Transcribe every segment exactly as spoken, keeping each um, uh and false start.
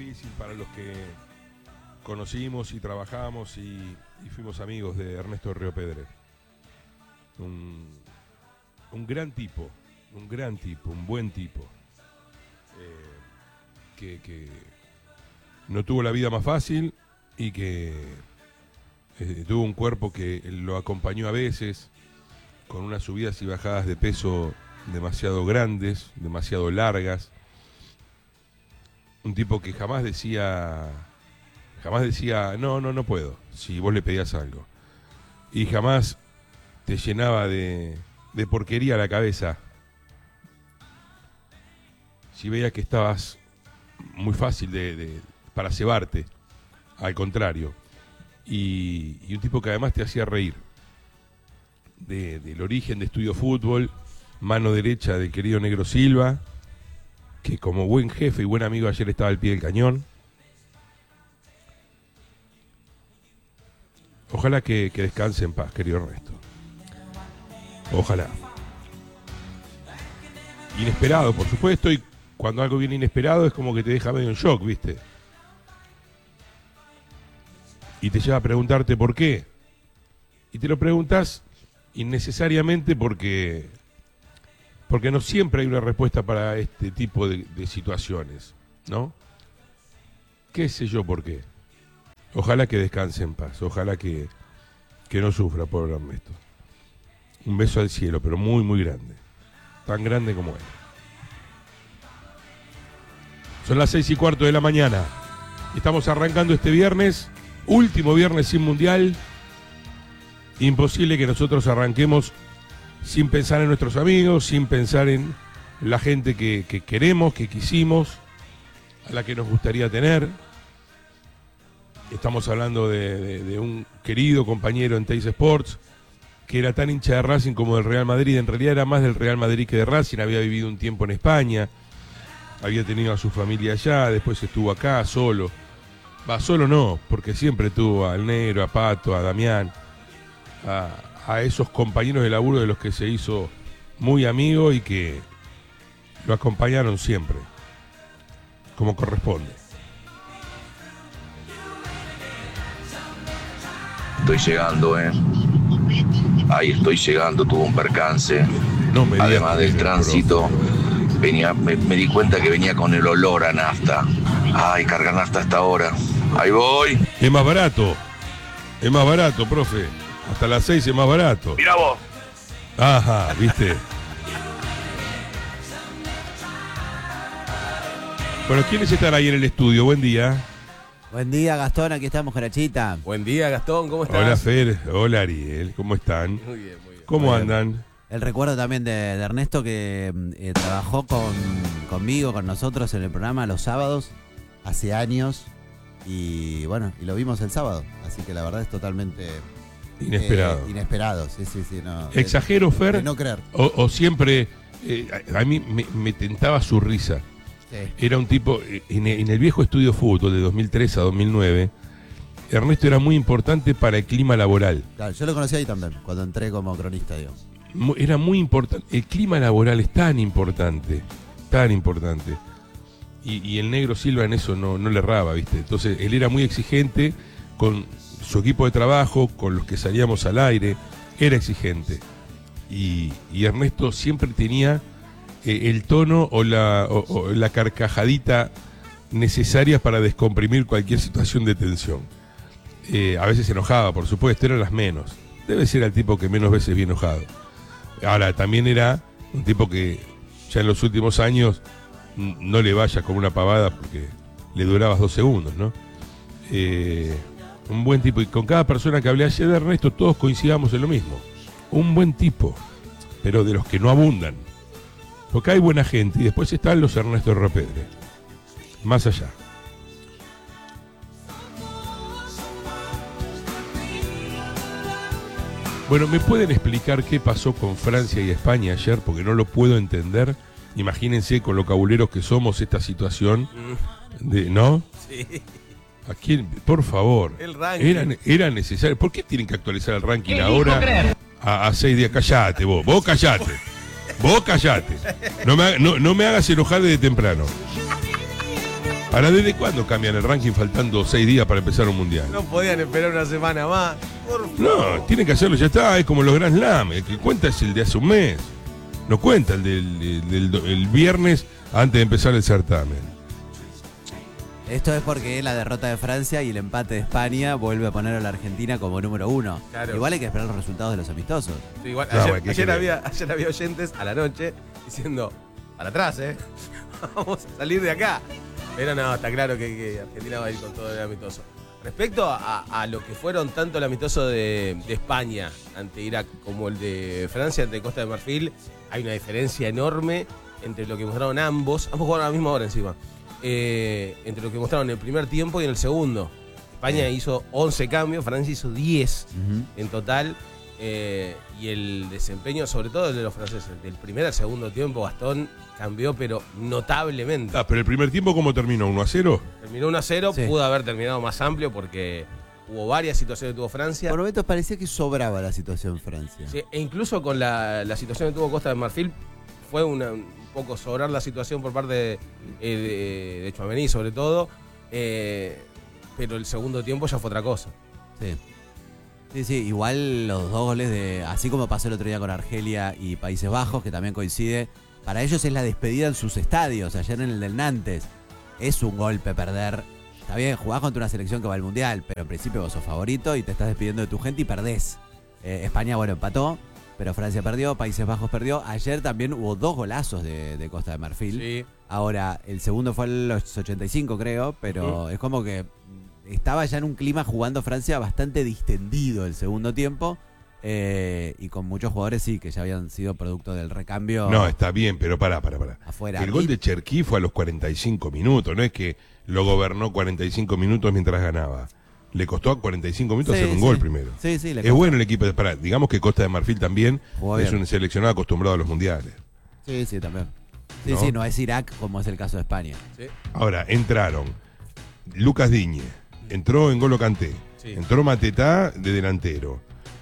difícil para los que conocimos y trabajamos y, y fuimos amigos de Ernesto Riopedre. Un, un gran tipo, un gran tipo, un buen tipo. Eh, que, que no tuvo la vida más fácil y que eh, tuvo un cuerpo que lo acompañó a veces con unas subidas y bajadas de peso demasiado grandes, demasiado largas. Un tipo que jamás decía, jamás decía, no, no, no puedo, si vos le pedías algo. Y jamás te llenaba de, de porquería la cabeza si veía que estabas muy fácil de, de, para cebarte. Al contrario. Y, y un tipo que además te hacía reír. De, del origen de Estudio Fútbol, mano derecha del querido Negro Silva, que como buen jefe y buen amigo ayer estaba al pie del cañón. Ojalá que, que descanse en paz, querido Ernesto. Ojalá. Inesperado, por supuesto, y cuando algo viene inesperado es como que te deja medio en shock, ¿viste? Y te lleva a preguntarte por qué. Y te lo preguntas innecesariamente porque, porque no siempre hay una respuesta para este tipo de, de situaciones, ¿no? ¿Qué sé yo por qué? Ojalá que descanse en paz, ojalá que, que no sufra, pobre Ernesto. Un beso al cielo, pero muy, muy grande. Tan grande como él. Son las seis y cuarto de la mañana. Estamos arrancando este viernes, último viernes sin mundial. Imposible que nosotros arranquemos sin pensar en nuestros amigos, sin pensar en la gente que, que queremos, que quisimos, a la que nos gustaría tener. Estamos hablando de, de, de un querido compañero en Teis Sports, que era tan hincha de Racing como del Real Madrid. En realidad era más del Real Madrid que de Racing. Había vivido un tiempo en España, había tenido a su familia allá, después estuvo acá solo. Va, solo no, porque siempre tuvo al Negro, a Pato, a Damián, a, a esos compañeros de laburo de los que se hizo muy amigo y que lo acompañaron siempre, como corresponde. Estoy llegando, eh. Ahí estoy llegando, tuvo un percance. No me Además del digas, tránsito, venía, me, me di cuenta que venía con el olor a nafta. Ay, carga nafta hasta ahora. Ahí voy. Es más barato. Es más barato, profe. Hasta las seis es más barato. Mira vos. Ajá, ¿viste? Bueno, ¿quiénes están ahí en el estudio? Buen día. Buen día, Gastón, aquí estamos con la chita. Buen día, Gastón, ¿cómo estás? Hola, Fer. Hola, Ariel. ¿Cómo están? Muy bien, muy bien. ¿Cómo Muy bien. andan? El recuerdo también de, de Ernesto que eh, trabajó con, conmigo, con nosotros en el programa los sábados, hace años, y bueno, y lo vimos el sábado, así que la verdad es totalmente Inesperado. eh, inesperado, sí, sí, sí. No, ¿Exagero, de, Fer? de no creer. O, o siempre, eh, a, a mí me, me tentaba su risa. Sí. Era un tipo, eh, en, en el viejo estudio fútbol de dos mil tres a dos mil nueve, Ernesto era muy importante para el clima laboral. Claro, yo lo conocí ahí también, cuando entré como cronista, digo. Mu- Era muy importante. El clima laboral es tan importante, tan importante. Y, y el Negro Silva en eso no, no le erraba, ¿viste? Entonces él era muy exigente con su equipo de trabajo, con los que salíamos al aire, era exigente. Y, y Ernesto siempre tenía eh, el tono o la, o, o la carcajadita necesaria para descomprimir cualquier situación de tensión. Eh, a veces se enojaba, por supuesto, eran las menos. Debe ser el tipo que menos veces vi enojado. Ahora, también era un tipo que ya en los últimos años n- no le vaya con una pavada porque le durabas dos segundos, ¿no? Eh, un buen tipo. Y con cada persona que hablé ayer de Ernesto, todos coincidamos en lo mismo. Un buen tipo, pero de los que no abundan. Porque hay buena gente y después están los Ernesto Riopedre. Más allá. Bueno, ¿me pueden explicar qué pasó con Francia y España ayer? Porque no lo puedo entender. Imagínense con lo cabuleros que somos esta situación. De, ¿no? Sí. ¿A quién? Por favor. El ranking. Era, era necesario. ¿Por qué tienen que actualizar el ranking ahora a, a seis días? Callate vos. Vos callate. Vos callate. No me, ha- no, no me hagas enojar desde temprano. Ahora, ¿desde cuándo cambian el ranking faltando seis días para empezar un mundial? No podían esperar una semana más. Por favor. No, tienen que hacerlo, ya está, es como los Grand Slam. El que cuenta es el de hace un mes. No cuenta el del, del- del- el viernes antes de empezar el certamen. Esto es porque la derrota de Francia y el empate de España vuelve a poner a la Argentina como número uno. Claro. Igual hay que esperar los resultados de los amistosos. Sí, igual, No, ayer, bueno, ¿qué ayer querés? había, ayer había oyentes a la noche diciendo, para atrás, ¿eh? Vamos a salir de acá. Pero no, está claro que, que Argentina va a ir con todo el amistoso. Respecto a, a lo que fueron tanto el amistoso de, de España ante Irak como el de Francia ante Costa de Marfil, hay una diferencia enorme entre lo que mostraron ambos. Ambos jugaron a la misma hora encima. Eh, entre lo que mostraron en el primer tiempo y en el segundo. España hizo once cambios, Francia hizo diez Ujú. en total. Eh, y el desempeño, sobre todo el de los franceses, del primer al segundo tiempo, Gastón cambió, pero notablemente. Ah, pero el primer tiempo, ¿cómo terminó? ¿uno a cero? Terminó uno a cero, Sí. pudo haber terminado más amplio porque hubo varias situaciones que tuvo Francia. Por momentos parecía que sobraba la situación Francia. Sí, e incluso con la, la situación que tuvo Costa de Marfil, fue una, un poco sobrar la situación por parte de, eh, de, de Tchouaméni, sobre todo. Eh, pero el segundo tiempo ya fue otra cosa. Sí. Sí, sí, igual los dos goles de, así como pasó el otro día con Argelia y Países Bajos, que también coincide, para ellos es la despedida en sus estadios, ayer en el del Nantes. Es un golpe perder. Está bien, jugás contra una selección que va al Mundial, pero en principio vos sos favorito y te estás despidiendo de tu gente y perdés. Eh, España, bueno, empató, pero Francia perdió, Países Bajos perdió. Ayer también hubo dos golazos de, de Costa de Marfil. Sí. Ahora, el segundo fue a los ochenta y cinco, creo, pero es como que estaba ya en un clima jugando Francia bastante distendido el segundo tiempo, eh, y con muchos jugadores sí, que ya habían sido producto del recambio No, está bien, pero pará, pará, pará. afuera. El gol Y- de Cherkí fue a los cuarenta y cinco minutos, no es que lo gobernó cuarenta y cinco minutos mientras ganaba. Le costó a cuarenta y cinco minutos Sí, hacer un sí. gol primero. Sí, sí, le Es costó. bueno el equipo de pará, digamos que Costa de Marfil también Jugó es bien. un seleccionado acostumbrado a los mundiales. Sí, sí, también. Sí, ¿No? sí, no es Irak como es el caso de España. Sí. Ahora, entraron Lucas Digne, entró N'Golo Kanté, Sí. entró Matetá de delantero,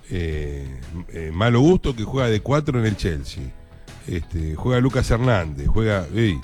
eh, eh, Malo Gusto que juega de cuatro en el Chelsea, este, juega Lucas Hernández, juega ey,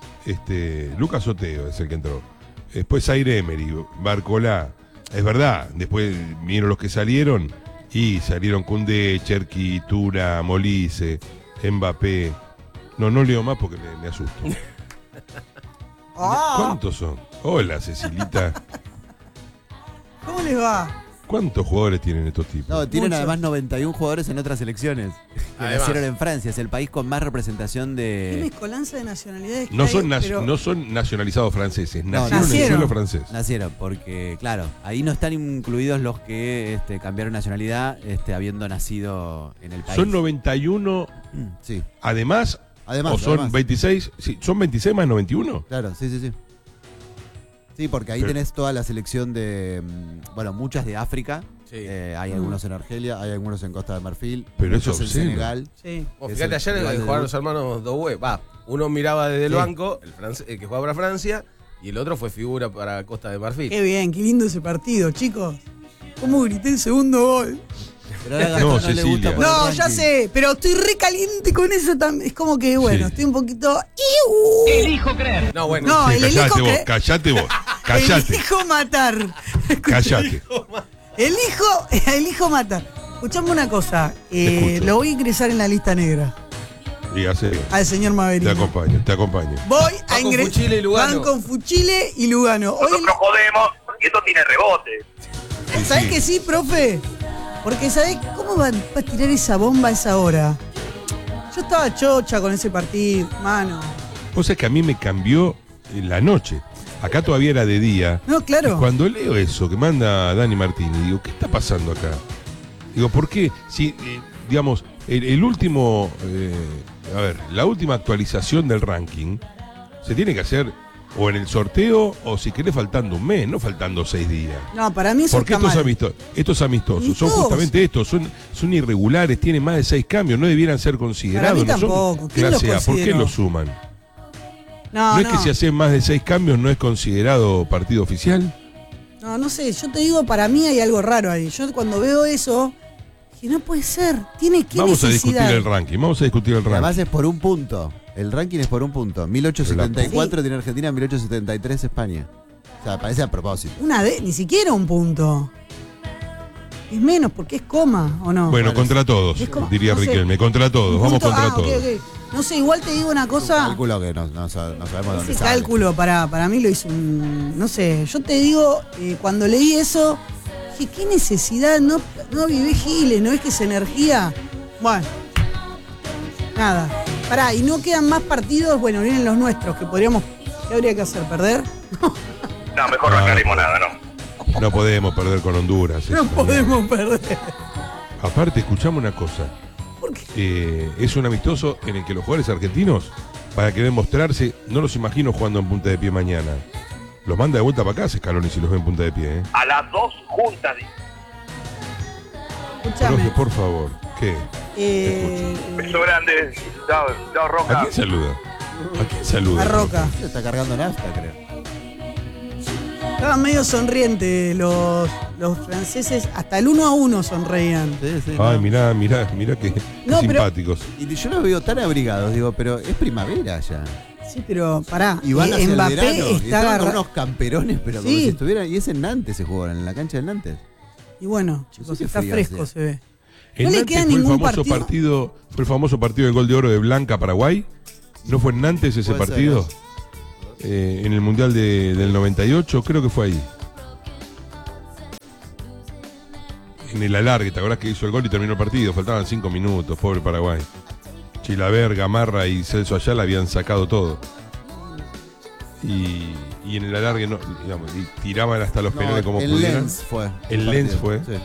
este, Lucas Oteo es el que entró, después Zaire Emery, Barcolá, es verdad, después vinieron los que salieron y salieron Koundé, Cherki, Tura, Molise, Mbappé. No, no leo más porque me, me asusto. ¿Cuántos son? Hola, Cecilita. ¿Cómo les va? ¿Cuántos jugadores tienen estos tipos? No, tienen Muchos. además noventa y uno jugadores en otras selecciones que Además. nacieron en Francia. Es el país con más representación Qué de... mezcolanza de nacionalidades que No hay, son, nac- pero- no son nacionalizados franceses, No, nacieron en el nacieron. suelo francés. Nacieron, porque claro, ahí no están incluidos los que este, cambiaron nacionalidad este, habiendo nacido en el país. Son noventa y uno, Mm, sí, además, además. o son además. veintiséis, sí, son veintiséis más noventa y uno. Claro, sí, sí, sí. Sí, porque ahí Pero- tenés toda la selección de, mm, bueno, muchas de África. Sí. Eh, hay Mm. algunos en Argelia, hay algunos en Costa de Marfil, Pero muchos es en obsceno. Senegal. Sí. Vos Es fíjate, el ayer rival de jugaron debut. los hermanos Doué. Va, uno miraba desde el Sí. banco, el, france- el que jugaba para Francia, y el otro fue figura para Costa de Marfil. Qué bien, qué lindo ese partido, chicos. ¿Cómo grité el segundo gol? Pero ahora a Gastón No, no, le Cecilia. gusta poner No, ya ranking. sé, pero estoy re caliente con eso también. Es como que, bueno, Sí. estoy un poquito. ¡Iu! No, bueno. No, Sí, el callate elijo vos, que- callate vos, callate, Elijo matar. callate. Elijo, elijo matar. Escuchame una cosa. eh, escucho. lo voy a ingresar en la lista negra Y hace, al señor te Maverick. acompaño, te acompaño. Voy Va a con ingresar. Fuchile y Lugano. Van con Fuchile y Lugano. Hoy Nosotros jodemos porque esto tiene rebote. Sí, ¿sabés sí. que sí, profe? Porque ¿sabés cómo va, va a tirar esa bomba a esa hora? Yo estaba chocha con ese partido, mano. Vos sabés que a mí me cambió en la noche. Acá todavía era de día. No, Y claro. cuando leo eso que manda Dani Martini, digo, ¿qué está pasando acá? Digo, ¿por qué? Si, eh, digamos, el, el último, eh, a ver, la última actualización del ranking se tiene que hacer o en el sorteo o si querés faltando un mes, no faltando seis días. No, para mí eso Porque está estos, mal. amisto- estos amistosos son Amistosos. justamente estos, son, son irregulares, tienen más de seis cambios, no debieran ser considerados. Para mí no son tampoco. ¿Quién clase lo A. ¿Por qué consideró? lo suman? No, ¿No, no. es que si hacen más de seis cambios no es considerado partido oficial? No, no sé. Yo te digo, para mí hay algo raro ahí. Yo cuando veo eso, que no puede ser. Tiene que Vamos a necesidad. discutir el ranking, vamos a discutir el Y además ranking. es por un punto. El ranking es por un punto. mil ochocientos setenta y cuatro tiene Argentina, mil ochocientos setenta y tres España. O sea, parece a propósito. Una de, ni siquiera un punto. Es menos porque es coma, ¿o no? Bueno, contra todos, Es como- diría no sé. Riquelme. Contra todos, Un vamos punto- contra ah, ok, todos. ok. No sé, igual te digo una Un cosa. cálculo que no, no, no sabemos dónde Ese sale. cálculo para, para mí lo hizo un. No sé, yo te digo, eh, cuando leí eso, dije, qué necesidad, no, no vivé giles, no es que es energía. Bueno, nada. Pará, y no quedan más partidos, bueno, vienen los nuestros, que podríamos. ¿Qué habría que hacer? ¿Perder? No, mejor no Ah, aclaremos nada, ¿no? No podemos perder con Honduras. No eso, podemos perder. Aparte, escuchamos una cosa. ¿Por qué? Eh, es un amistoso en el que los jugadores argentinos, para querer mostrarse, no los imagino jugando en punta de pie mañana. Los manda de vuelta para acá, Scaloni, si los ve en punta de pie. ¿eh? A las dos juntas. Escúchame. Profe, por favor. ¿Qué? Eh, Beso grande. Chao, chao, ¿A Roca. quién saluda? ¿A quién saluda? a Roca. Se está cargando nafta, creo. Estaban medio sonrientes los, los franceses, hasta el uno a uno sonreían. Sí, sí, Ay, no. mirá, mirá, mirá que No, pero- simpáticos. Y yo los veo tan abrigados, digo, pero es primavera ya. Sí, pero pará, Y van eh, hacia el Mbappé verano. y está estaban con agarrado. unos camperones, pero como Sí. si estuvieran. Y es en Nantes se jugaron, en la cancha del Nantes. Y bueno, chicos, qué está frío fresco, hace. se ve. En No le Nantes queda fue el ningún famoso partido. partido, fue el famoso partido del gol de oro de Blanca Paraguay. ¿No fue en Nantes ese Puede ser, partido? ¿no? Eh, en el Mundial de- del noventa y ocho, creo que fue ahí. En el alargue, ¿te acordás que hizo el gol y terminó el partido? Faltaban cinco minutos, pobre Paraguay. Chilaver, Gamarra y Celso Ayala habían sacado todo. Y, y en el alargue, no, digamos, y tiraban hasta los penales como el pudieran. Lens fue. El partido. Lens fue. Sí.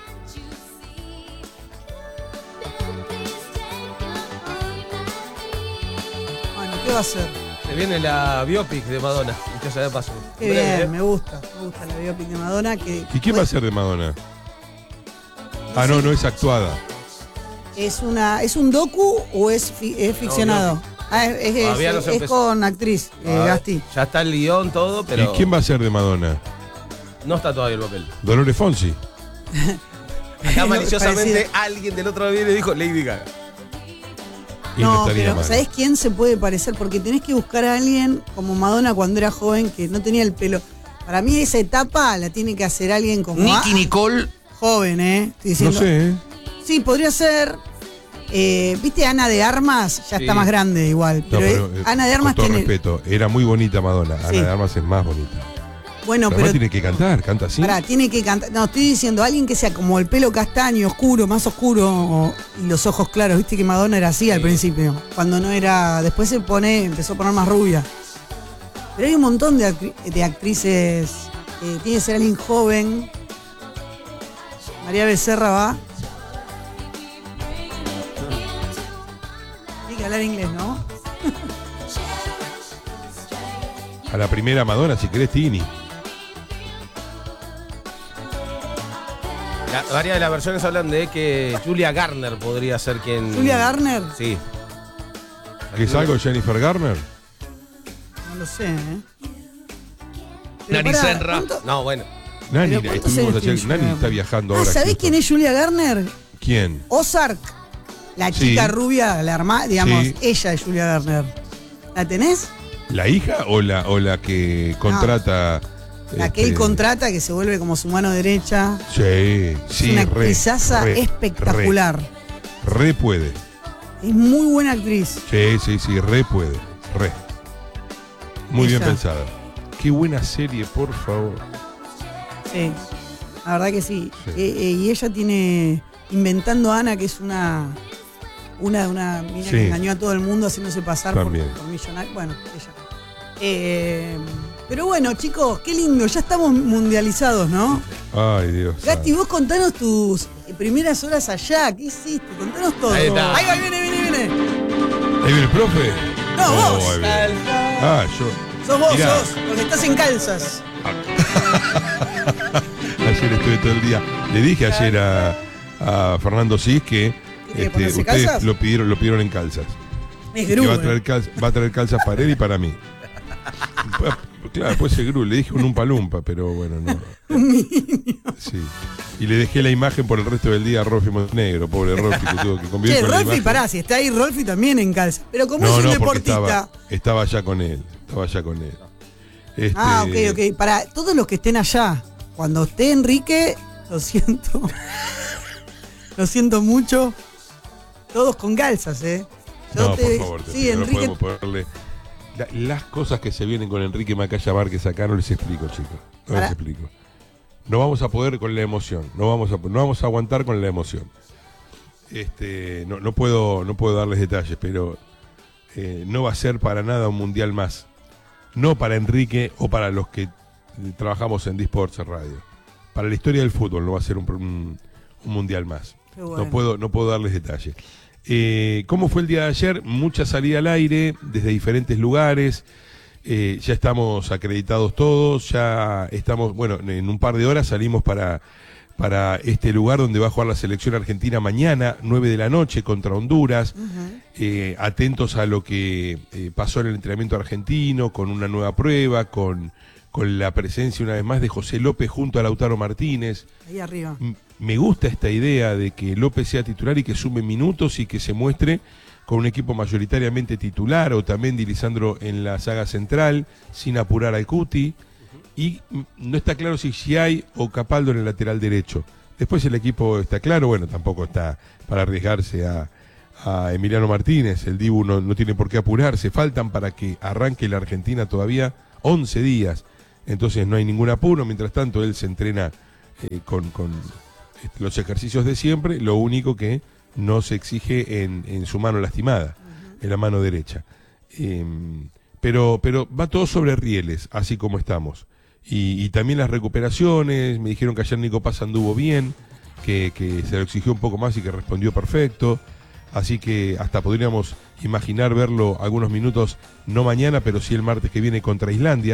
Bueno, ¿qué va a hacer? Se viene la biopic de Madonna, dicho sea de paso. Qué bien, me gusta. Me gusta la biopic de Madonna. Que ¿Y quién va a ser de Madonna? Ah, no, no es actuada. ¿Es, una, ¿Es un docu o es, fi- es ficcionado? ah, es, es- Todavía es- no se es empezó. con actriz, eh, Ah, Gasti. Ya está el guión, todo, pero ¿Y quién va a ser de Madonna? no está todavía el papel. Dolores Fonsi. Acá maliciosamente Parecido. alguien del otro lado le dijo Lady Gaga. Y no, No, estaría pero mal. ¿sabés quién se puede parecer? Porque tenés que buscar a alguien como Madonna cuando era joven que no tenía el pelo. Para mí esa etapa la tiene que hacer alguien como Nicky ah, Nicole. joven, ¿eh? Estoy No diciendo, sé, ¿eh? Sí, podría ser. eh, ¿Viste Ana de Armas? Ya Sí. está más grande igual. No, Pero, pero, eh, eh, Ana de Armas con todo tiene. respeto, era muy bonita Madonna. Ana Sí. de Armas es más bonita. Bueno, Pero pero. además tiene que cantar, canta así. Pará, tiene que cantar. No, estoy diciendo alguien que sea como el pelo castaño, oscuro, más oscuro o- y los ojos claros. Viste que Madonna era así al principio. Cuando no era. Después se pone, empezó a poner más rubia. Pero hay un montón de, actri- de actrices. eh, tiene que ser alguien joven. María Becerra va. Tiene que hablar inglés, ¿no? A la primera Madonna, si querés, Tini. La- varias de las versiones hablan de que Julia Garner podría ser quien. Julia Garner. Sí. ¿Que es algo de Jennifer Garner? No lo sé, ¿eh? Pero Nani pará, Senra. ¿cuánto- No, bueno. Nani, Pero ¿cuántos estuvimos años ayer. tiene Nani Julia está Garner? viajando Ah, ahora. ¿sabés justo. quién es Julia Garner? ¿Quién? Ozark. La Sí. chica rubia, la hermana, digamos, Sí. ella es Julia Garner. ¿La tenés? ¿La hija o la, o la que contrata? La que él este, contrata, que se vuelve como su mano derecha. Sí, Es sí, una re, actrizaza re, espectacular. Re, re puede. Es muy buena actriz. Sí, sí, sí, re puede. Re. Muy bien Ella. pensada. Qué buena serie, por favor. Sí. La verdad que sí. Sí. Eh, eh, y ella tiene Inventando a Ana, que es una una, una mina Sí. que engañó a todo el mundo haciéndose pasar por, También. por millonario. Bueno, ella. Eh, pero bueno, chicos, qué lindo. Ya estamos mundializados, ¿no? Ay, Dios. Gati, vos contanos tus primeras horas allá. ¿Qué hiciste? Contanos todo. Ahí está. Ahí va, viene, viene, viene. ¿Ahí viene el profe? No, Oh, vos. ahí viene. Ah, yo. Sos vos, Mirá. sos, porque estás en calzas. Ayer estuve todo el día. Le dije ayer a, a Fernando Cis que ¿Tiene que este, ponerse ustedes calzas? lo pidieron, lo pidieron en calzas. Es Que grúa. va a traer calzas, va a traer calzas para él y para mí. Claro, puede ser Gru, le dije un umpa lumpa, pero bueno, no. Un niño. Sí. Y le dejé la imagen por el resto del día a Rolfi Montenegro, pobre Rolfi, que tuvo que convivir Che, con la Rolfi, imagen. pará, si está ahí Rolfi también en calza. Pero como No, es un no, porque deportista. estaba, estaba allá con él, estaba allá con él. Este, Ah, ok, ok. Para todos los que estén allá, cuando esté Enrique, lo siento. Lo siento mucho. Todos con calzas, ¿eh? Yo No, te- por favor, te sí, pido, no Enrique. podemos ponerle. La- las cosas que se vienen con Enrique Macaya Márquez acá no les explico, chicos. No Para- les explico. No vamos a poder con la emoción. No vamos a, no vamos a aguantar con la emoción. Este, no, no puedo, no puedo darles detalles, pero eh, no va a ser para nada un mundial más. No para Enrique o para los que trabajamos en D-Sports Radio. Para la historia del fútbol no va a ser un, un, un mundial más. Qué bueno. No puedo, no puedo darles detalles. Eh, ¿Cómo fue el día de ayer? Mucha salida al aire desde diferentes lugares. Eh, ya estamos acreditados todos. Ya estamos, bueno, en un par de horas salimos para, para este lugar donde va a jugar la selección argentina mañana, nueve de la noche, contra Honduras. Ujú. Eh, atentos a lo que eh, pasó en el entrenamiento argentino, con una nueva prueba, con, con la presencia una vez más de José López junto a Lautaro Martínez. Ahí arriba. M- Me gusta esta idea de que López sea titular y que sume minutos y que se muestre con un equipo mayoritariamente titular, o también de Lisandro en la saga central, sin apurar al Cuti. Y mm, no está claro si hay o Capaldo en el lateral derecho. Después el equipo está claro, bueno, tampoco está para arriesgarse a, a Emiliano Martínez. El Dibu no, no tiene por qué apurarse. Faltan para que arranque la Argentina todavía once días. Entonces no hay ningún apuro. Mientras tanto, él se entrena eh, con... con los ejercicios de siempre, lo único que no se exige en, en su mano lastimada, uh-huh. en la mano derecha. Eh, pero, pero va todo sobre rieles, así como estamos. Y, y también las recuperaciones, me dijeron que ayer Nico Paz anduvo bien, que, que se lo exigió un poco más y que respondió perfecto. Así que hasta podríamos imaginar verlo algunos minutos, no mañana, pero sí el martes que viene contra Islandia.